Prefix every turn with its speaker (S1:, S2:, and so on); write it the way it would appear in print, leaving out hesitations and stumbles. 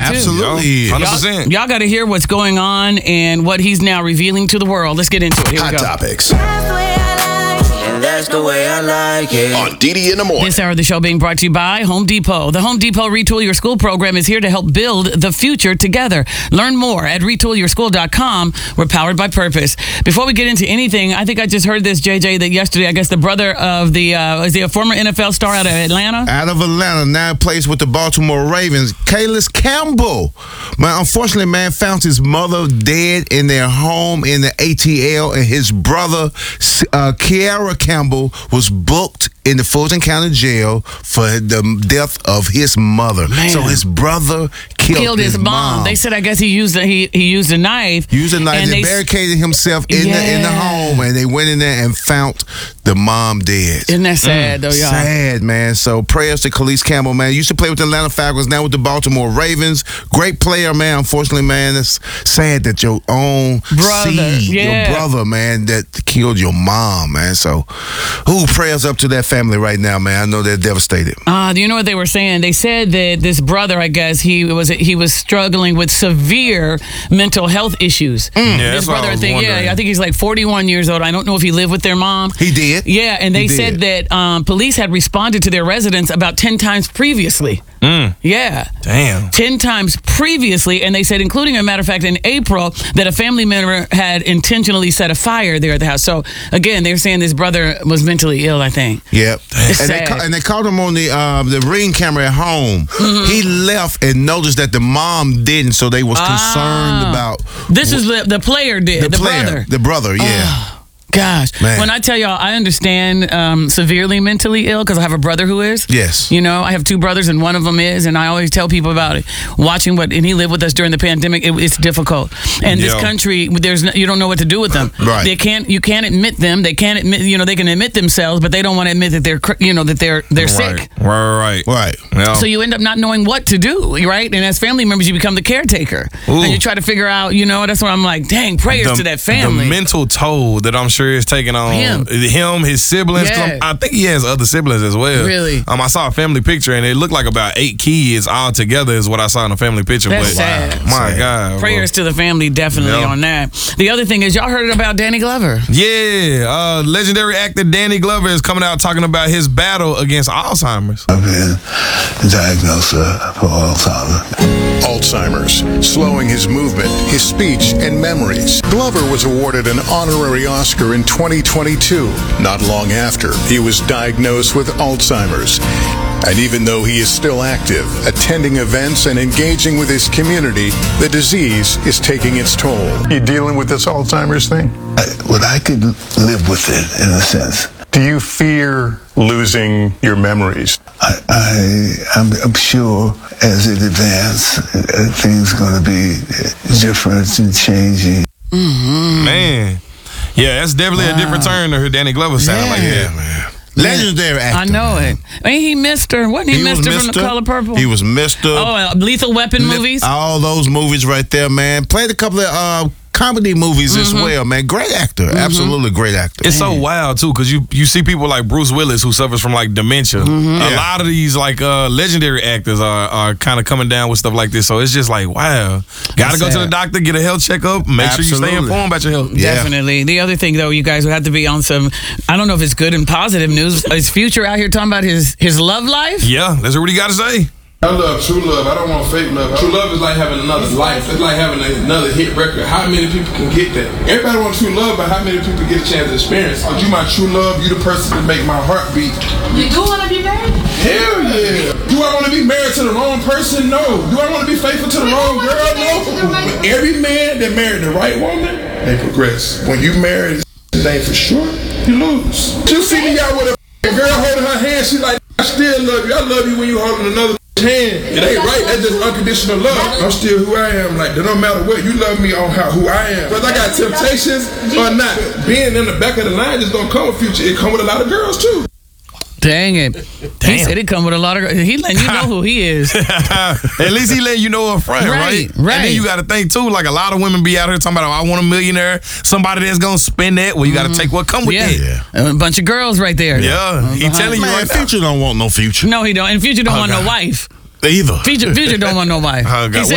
S1: too.
S2: Absolutely.
S3: 100%.
S1: Y'all got to hear what's going on and what he's now revealing to the world. Let's get into it. Here we
S2: Hot
S1: go.
S2: topics.
S4: That's the way I like it.
S2: On DD in the morning.
S1: This hour of the show being brought to you by Home Depot. The Home Depot Retool Your School program is here to help build the future together. Learn more at retoolyourschool.com. We're powered by purpose. Before we get into anything, I think I just heard this, JJ, that yesterday, I guess the brother of the, is he a former NFL star out of Atlanta?
S5: Out of Atlanta, now plays with the Baltimore Ravens. Calais Campbell, man, unfortunately, man, found his mother dead in their home in the ATL, and his brother, Kiara Campbell, was booked in the Fulton County Jail for the death of his mother.
S1: Man.
S5: So his brother killed his mom.
S1: They said, I guess he used a knife.
S5: Used a knife and barricaded himself in the home, and they went in there and found the mom dead.
S1: Isn't that sad, though, y'all?
S5: Sad, man. So prayers to Calais Campbell, man. Used to play with the Atlanta Falcons, now with the Baltimore Ravens. Great player, man. Unfortunately, man, it's sad that your own
S1: brother,
S5: your brother, man, that killed your mom, man. So, prayers up to that family right now, man. I know they're devastated.
S1: Do you know what they were saying? They said that this brother, I guess, he was struggling with severe mental health issues.
S3: Yeah,
S1: This brother, I think he's like 41 years old. I don't know if he lived with their mom.
S5: He did.
S1: Yeah, and they said that police had responded to their residence about 10 times previously. Yeah.
S3: Damn.
S1: 10 times previously, and they said, including, a matter of fact, in April, that a family member had intentionally set a fire there at the house. So, again, they're saying this brother was mentally ill, I think.
S5: Yep.
S1: It's
S5: And they caught him on the Ring camera at home. He left and noticed that the mom didn't, so they was concerned about...
S1: This is the player did, the brother.
S5: The brother, yeah.
S1: Gosh,
S5: Man.
S1: when I tell y'all, I understand severely mentally ill because I have a brother who is.
S5: Yes.
S1: You know, I have two brothers and one of them is, and I always tell people about it. And he lived with us during the pandemic. It's difficult. And this country, you don't know what to do with them.
S5: Right.
S1: You can't admit them. They can't admit, they can admit themselves, but they don't want to admit that they're sick.
S3: Right. Yeah.
S1: So you end up not knowing what to do, right? And as family members, you become the caretaker.
S3: Ooh.
S1: And you try to figure out, that's why I'm like, dang, prayers to that family.
S3: The mental toll that I'm sure is taking on him, his siblings.
S1: Yeah.
S3: I think he has other siblings as well.
S1: Really?
S3: I saw a family picture and it looked like about 8 kids all together is what I saw in the family picture.
S1: That's
S3: but
S1: sad.
S3: My God.
S1: Prayers to the family, definitely on that. The other thing is, y'all heard about Danny Glover?
S3: Yeah. Legendary actor Danny Glover is coming out talking about his battle against Alzheimer's.
S6: I've been diagnosed for
S2: Alzheimer's, slowing his movement, his speech, and memories. Glover was awarded an honorary Oscar in 2022, not long after he was diagnosed with Alzheimer's. And even though he is still active, attending events and engaging with his community, the disease is taking its toll. You dealing with this Alzheimer's thing?
S6: I could live with it in a sense.
S2: Do you fear losing your memories?
S6: I'm sure as it advances, things are going to be different and changing.
S3: Man. Yeah, that's definitely a different turn to hear Danny Glover sound like that, man.
S5: Legendary actor.
S1: I know it. Ain't he Mr.? Wasn't he Mr. from The Color Purple?
S5: He was Mr.
S1: Oh, Lethal Weapon movies?
S5: All those movies right there, man. Played a couple of comedy movies as well, man. Great actor. Absolutely great actor.
S3: It's so wild, too, because you see people like Bruce Willis who suffers from, like, dementia. A lot of these, like, legendary actors are kind of coming down with stuff like this. So it's just like, wow. Got to go to the doctor, get a health checkup, make sure you stay informed about your health.
S1: Yeah. Definitely. The other thing, though, you guys would have to be on some, I don't know if it's good and positive news. Is Future out here talking about his love life?
S3: Yeah, that's what he got to say.
S7: I love true love. I don't want fake love. True love is like having another life. It's like having another hit record. How many people can get that? Everybody wants true love, but how many people get a chance to experience? Are you my true love? You the person that make my heart beat.
S8: You do want to be married?
S7: Hell yeah. Do I want to be married to the wrong person? No. Do I want to be faithful to the wrong girl? No. But every man that married the right woman, they progress. When you marry this ain't for sure, you lose. You see me out with a girl holding her hand, she like, I still love you. I love you when you holding another hand. It ain't right. That's just unconditional love. I'm still who I am. Like, it don't matter what. You love me on who I am. Whether I got temptations or not. Being in the back of the line just don't come with Future. It come with a lot of girls too.
S1: Dang it. He said it come with a lot of... He letting you know who he is.
S3: At least he letting you know up front, right? And then you got to think, too, like a lot of women be out here talking about, I want a millionaire, somebody that's going to spend that. Well, you got to take what come with that.
S1: A bunch of girls right there.
S3: Yeah. He telling you
S5: Man,
S3: right now.
S5: Future don't want no future.
S1: No, he don't. And Future don't want no wife.
S5: Either.
S1: Future don't want no wife.
S3: Oh, God.
S1: He said